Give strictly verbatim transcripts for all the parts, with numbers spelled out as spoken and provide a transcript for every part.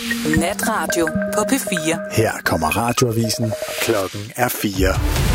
Natradio på P fire. Her kommer radioavisen. Klokken er fire.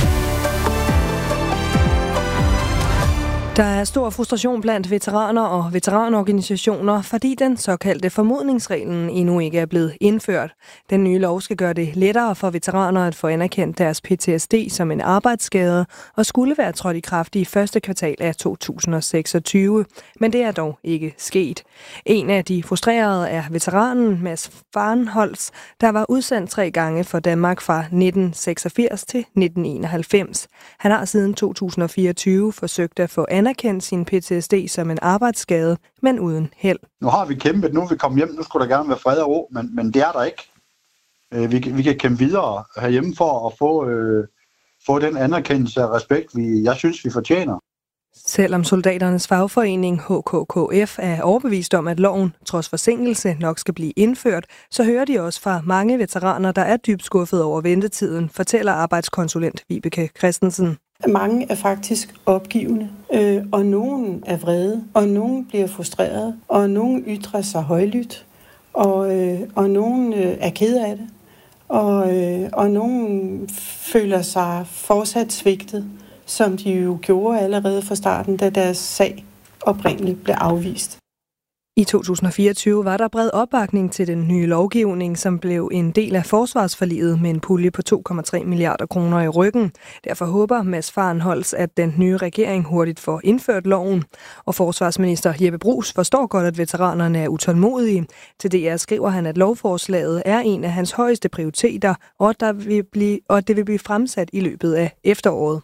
Der er stor frustration blandt veteraner og veteranorganisationer, fordi den såkaldte formodningsreglen endnu ikke er blevet indført. Den nye lov skal gøre det lettere for veteraner at få anerkendt deres P T S D som en arbejdsskade og skulle være trådt i kraft i første kvartal af to tusind og seksogtyve, men det er dog ikke sket. En af de frustrerede er veteranen Mads Farnholz, der var udsendt tre gange for Danmark fra nitten seksogfirs til nitten enoghalvfems. Han har siden to tusind og fireogtyve forsøgt at få anerkendt sin P T S D som en arbejdsskade, men uden held. Nu har vi kæmpet, nu er vi kommet hjem, nu skulle der gerne være fred og ro, men, men det er der ikke. Vi, vi kan kæmpe videre herhjemme for at få, øh, få den anerkendelse og respekt, vi, jeg synes, vi fortjener. Selvom soldaternes fagforening H K K F er overbevist om, at loven, trods forsinkelse, nok skal blive indført, så hører de også fra mange veteraner, der er dybt skuffet over ventetiden, fortæller arbejdskonsulent Vibeke Christensen. Mange er faktisk opgivende, øh, og nogen er vrede, og nogen bliver frustreret, og nogen ytrer sig højlydt, og, øh, og nogen øh, er ked af det, og, øh, og nogen føler sig fortsat svigtet, som de jo gjorde allerede fra starten, da deres sag oprindeligt blev afvist. I to tusind og fireogtyve var der bred opbakning til den nye lovgivning, som blev en del af forsvarsforliget med en pulje på to komma tre milliarder kroner i ryggen. Derfor håber Mads Farnholz, at den nye regering hurtigt får indført loven. Og forsvarsminister Jeppe Bruus forstår godt, at veteranerne er utålmodige. Til D R skriver han, at lovforslaget er en af hans højeste prioriteter, og at, der vil blive, og at det vil blive fremsat i løbet af efteråret.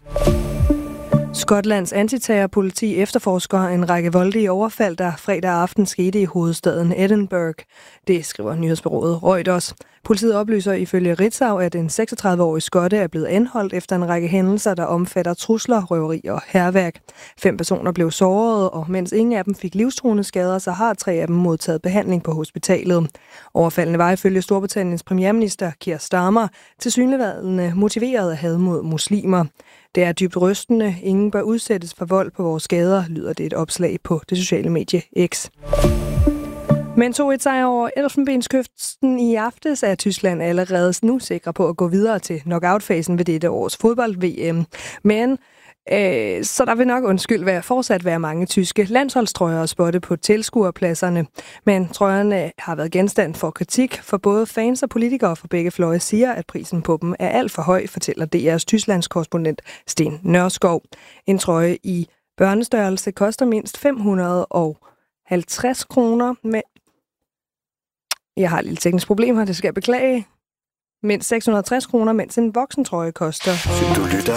Skotlands antiterrorpoliti efterforsker en række voldelige overfald, der fredag aften skete i hovedstaden Edinburgh. Det skriver nyhedsbureauet Reuters. Politiet oplyser ifølge Ritzau, at en seksogtredive-årig skotte er blevet anholdt efter en række hændelser, der omfatter trusler, røveri og hærværk. Fem personer blev såret, og mens ingen af dem fik livstruende skader, så har tre af dem modtaget behandling på hospitalet. Overfaldene var ifølge Storbritanniens premierminister Keir Starmer tilsyneladende motiveret af had mod muslimer. Det er dybt rystende. Ingen bør udsættes for vold på vores gader, lyder det et opslag på det sociale medie X. Men to et sejr over Elfenbenskysten i aftes er Tyskland allerede nu sikre på at gå videre til knockout-fasen ved dette års fodbold-V M. Men øh, så der vil nok undskyld være, fortsat være mange tyske landsholdstrøjer at spotte på tilskuerpladserne. Men trøjerne har været genstand for kritik, for både fans og politikere fra begge fløje siger, at prisen på dem er alt for høj, fortæller D R's Tysklands korrespondent Sten Nørskov. En trøje i børnestørrelse koster mindst fem hundrede og halvtreds kroner, med Jeg har et lille teknisk problem her, det skal jeg beklage. Mindst seks hundrede og tres kroner, mens en voksentrøje koster. Du lytter